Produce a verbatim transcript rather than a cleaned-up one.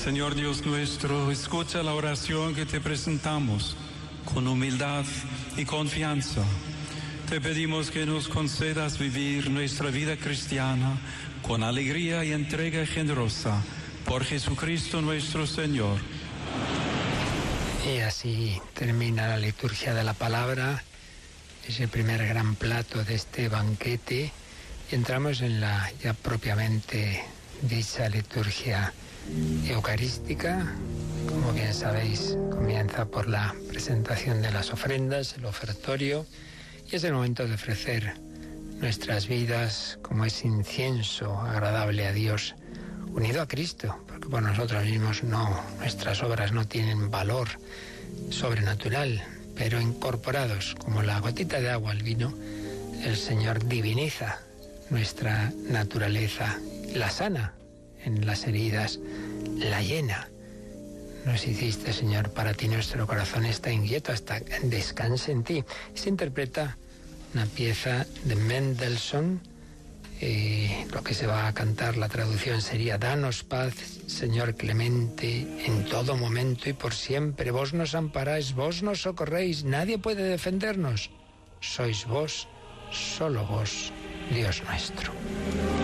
Señor Dios nuestro, escucha la oración que te presentamos con humildad y confianza. Te pedimos que nos concedas vivir nuestra vida cristiana con alegría y entrega generosa por Jesucristo nuestro Señor. Y así termina la liturgia de la palabra, ese primer gran plato de este banquete, y entramos en la ya propiamente dicha liturgia eucarística. Como bien sabéis, comienza por la presentación de las ofrendas, el ofertorio, y es el momento de ofrecer nuestras vidas como ese incienso agradable a Dios, unido a Cristo, porque por nosotros mismos no, nuestras obras no tienen valor sobrenatural, pero incorporados como la gotita de agua al vino, el Señor diviniza nuestra naturaleza, la sana en las heridas, la llena. Nos hiciste, Señor, para ti nuestro corazón está inquieto, hasta descanse en ti. Se interpreta una pieza de Mendelssohn. Eh, lo que se va a cantar, la traducción sería: danos paz, Señor clemente, en todo momento y por siempre. Vos nos amparáis, vos nos socorréis, nadie puede defendernos. Sois vos, solo vos, Dios nuestro.